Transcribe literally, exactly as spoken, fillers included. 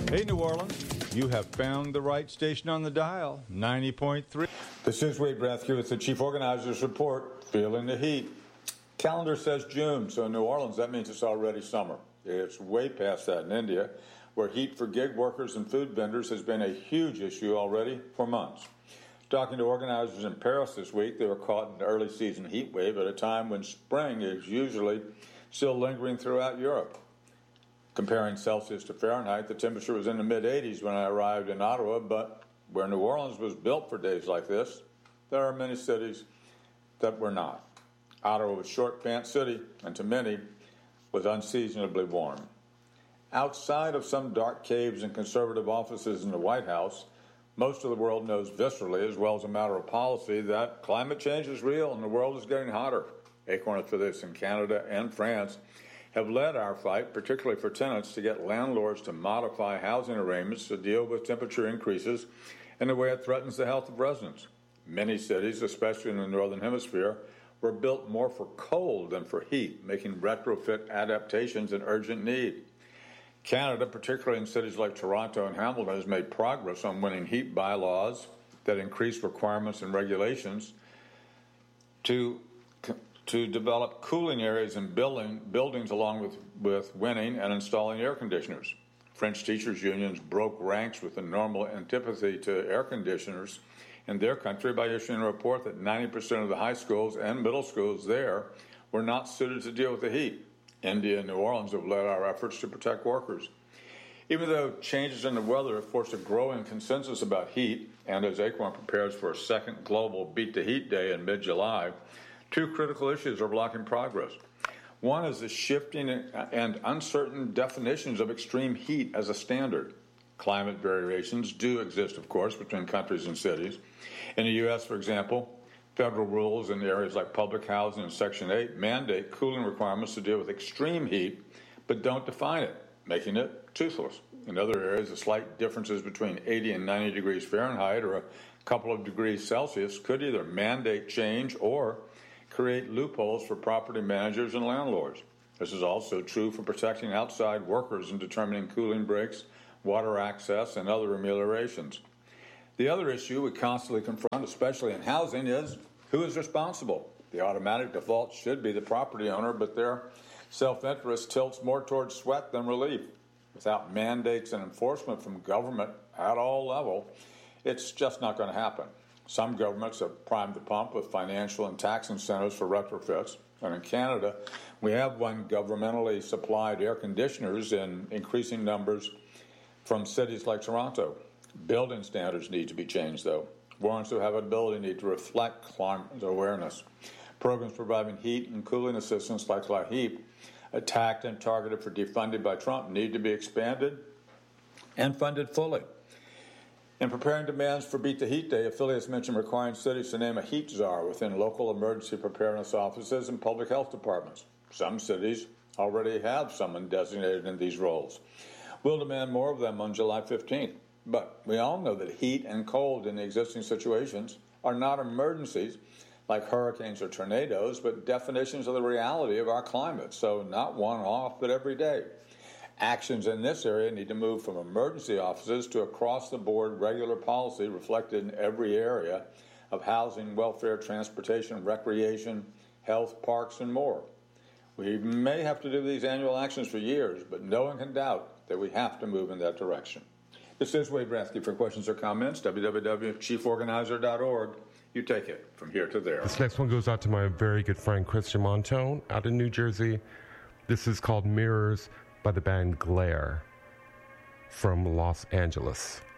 Hey, New Orleans, you have found the right station on the dial, ninety point three. This is Wade Brathick with the Chief Organizer's Report, Feeling the Heat. Calendar says June, so in New Orleans, that means it's already summer. It's way past that in India, where heat for gig workers and food vendors has been a huge issue already for months. Talking to organizers in Paris this week, they were caught in an early season heat wave at a time when spring is usually still lingering throughout Europe. Comparing Celsius to Fahrenheit, the temperature was in the mid eighties when I arrived in Ottawa, but where New Orleans was built for days like this, there are many cities that were not. Ottawa was a short pants city, and to many, was unseasonably warm. Outside of some dark caves and conservative offices in the White House, most of the world knows viscerally, as well as a matter of policy, that climate change is real and the world is getting hotter. Acorn affiliates in Canada and France have led our fight, particularly for tenants, to get landlords to modify housing arrangements to deal with temperature increases in a way it threatens the health of residents. Many cities, especially in the Northern Hemisphere, were built more for cold than for heat, making retrofit adaptations an urgent need. Canada, particularly in cities like Toronto and Hamilton, has made progress on winning heat bylaws that increase requirements and regulations to to develop cooling areas in building, buildings along with, with winning and installing air conditioners. French teachers' unions broke ranks with the normal antipathy to air conditioners in their country by issuing a report that ninety percent of the high schools and middle schools there were not suited to deal with the heat. India and New Orleans have led our efforts to protect workers. Even though changes in the weather have forced a growing consensus about heat, and as Acorn prepares for a second global Beat the Heat Day in mid-July, two critical issues are blocking progress. One is the shifting and uncertain definitions of extreme heat as a standard. Climate variations do exist, of course, between countries and cities. In the U S, for example, federal rules in areas like public housing and Section eight mandate cooling requirements to deal with extreme heat, but don't define it, making it toothless. In other areas, the slight differences between eighty and ninety degrees Fahrenheit or a couple of degrees Celsius could either mandate change or create loopholes for property managers and landlords. This is also true for protecting outside workers and determining cooling breaks, water access, and other ameliorations. The other issue we constantly confront, especially in housing, is who is responsible. The automatic default should be the property owner, but their self-interest tilts more towards sweat than relief. Without mandates and enforcement from government at all levels, it's just not going to happen. Some governments have primed the pump with financial and tax incentives for retrofits. And in Canada, we have won governmentally supplied air conditioners in increasing numbers from cities like Toronto. Building standards need to be changed, though. Warrants of habitability need to reflect climate awareness. Programs providing heat and cooling assistance like LaHeap, attacked and targeted for defunding by Trump, need to be expanded and funded fully. In preparing demands for Beat the Heat Day, affiliates mentioned requiring cities to name a heat czar within local emergency preparedness offices and public health departments. Some cities already have someone designated in these roles. We'll demand more of them on July fifteenth. But we all know that heat and cold in the existing situations are not emergencies like hurricanes or tornadoes, but definitions of the reality of our climate, so not one-off, but every day. Actions in this area need to move from emergency offices to across-the-board regular policy reflected in every area of housing, welfare, transportation, recreation, health, parks, and more. We may have to do these annual actions for years, but no one can doubt that we have to move in that direction. This is Wade Brathick. For questions or comments, w w w dot chief organizer dot org. You take it from here to there. This next one goes out to my very good friend Christian Montone out in New Jersey. This is called Mirrors by the band Glare from Los Angeles.